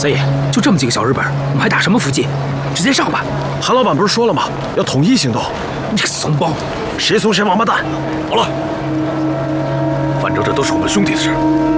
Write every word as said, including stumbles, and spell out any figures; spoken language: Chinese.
三爷，就这么几个小日本，我们还打什么伏击？直接上吧！ 韩老板不是说了吗？要统一行动。 你这个怂包， 谁怂谁王八蛋！ 好了，反正这都是我们兄弟的事。